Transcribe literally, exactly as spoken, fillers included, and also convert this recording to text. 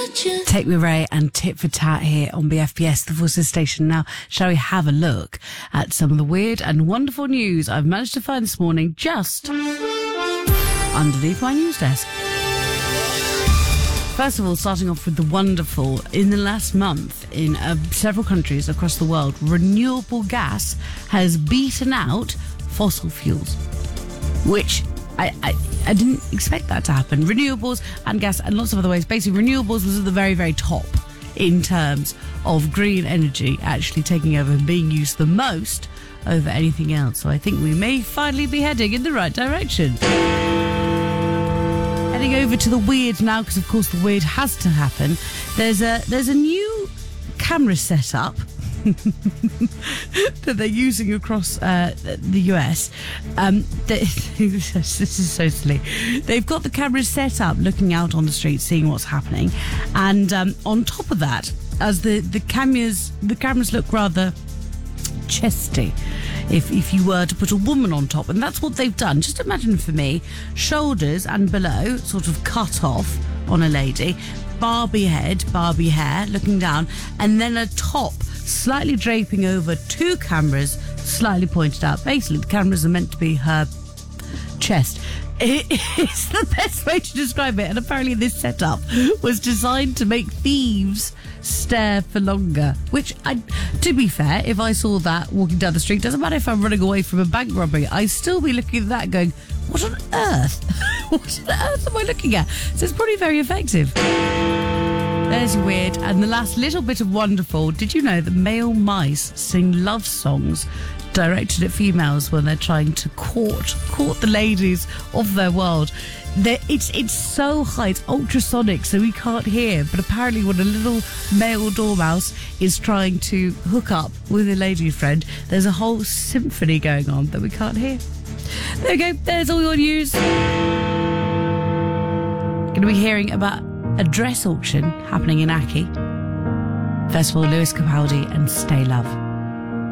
Take Me Ray and Tit for Tat here on B F B S, the Voices station. Now, shall we have a look at some of the weird and wonderful news I've managed to find this morning just underneath my news desk. First of all, starting off with the wonderful, in the last month, in uh, several countries across the world, renewable gas has beaten out fossil fuels, which I, I, I didn't expect that to happen. Renewables and gas and lots of other ways. Basically, renewables was at the very, very top in terms of green energy actually taking over and being used the most over anything else. So I think we may finally be heading in the right direction. Heading over to the weird now, because of course the weird has to happen. There's a there's a new camera setup that they're using across uh, the U S. Um, they, this is so silly. They've got the cameras set up, looking out on the street, seeing what's happening, and um, on top of that, as the the cameras the cameras look rather chesty, if if you were to put a woman on top, and that's what they've done. Just imagine for me, shoulders and below sort of cut off on a lady, Barbie head, Barbie hair looking down, and then a top slightly draping over two cameras slightly pointed out. Basically, the cameras are meant to be her chest. It's the best way to describe it, and apparently this setup was designed to make thieves stare for longer, which, I, to be fair, if I saw that walking down the street, doesn't matter if I'm running away from a bank robbery, I'd still be looking at that going, what on earth? What on earth am I looking at? So it's probably very effective. There's weird. And the last little bit of wonderful, did you know that male mice sing love songs directed at females when they're trying to court court the ladies of their world? They're, it's it's so high, it's ultrasonic, so we can't hear, but apparently when a little male dormouse is trying to hook up with a lady friend, there's a whole symphony going on that we can't hear. There you go, there's all your news. Going to be hearing about a dress auction happening in Aki. First of all, Lewis Capaldi and Stay Love.